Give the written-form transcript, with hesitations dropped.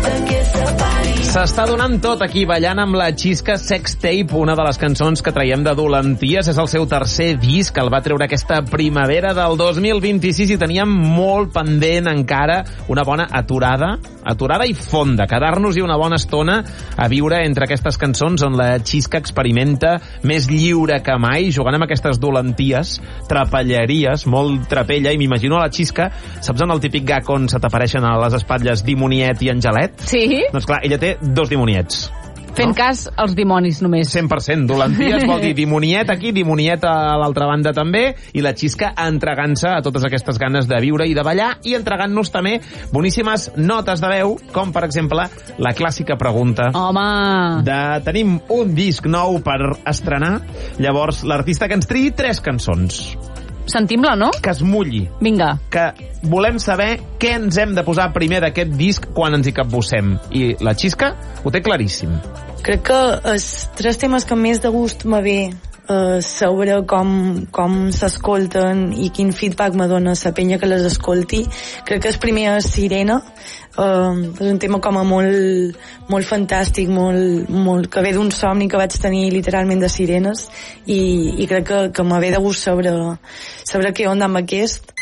S'està donant tot aquí, ballant amb la Xisca Sextape, una de les cançons que traiem de Dolenties. És el seu tercer disc, el va treure aquesta primavera del 2026 i teníem molt pendent encara una bona aturada i fonda, quedar-nos-hi una bona estona a viure entre aquestes cançons on la Xisca experimenta més lliure que mai, jugant amb aquestes dolenties, trapelleries, molt trapella, i m'imagino a la Xisca, saps en el típic gag on se t'apareixen a les espatlles Dimoniet i Angelet? Sí. Doncs clar, ella té 2 dimoniets. Fent cas als dimonis, només. 100%. Dolenties vol dir dimoniet aquí, dimoniet a l'altra banda també, i la Xisca entregant-se a totes aquestes ganes de viure i de ballar, i entregant-nos també boníssimes notes de veu, com per exemple la clàssica pregunta. Home! Tenim un disc nou per estrenar, llavors l'artista que ens triï 3 cançons. Sentim-la, no? Que es mulli. Vinga. Que volem saber què ens hem de posar primer d'aquest disc quan ens hi capbussem. I la Xisca ho té claríssim. Crec que els 3 temes que més de gust me ve saber com s'escolten i quin feedback me dona la penya que les escolti. Crec que el primer és Sirena. És un tema com a molt fantàstic, molt que ve d'un somni que vaig tenir literalment de sirenes, i crec que me ve de gust saber què onda amb aquest.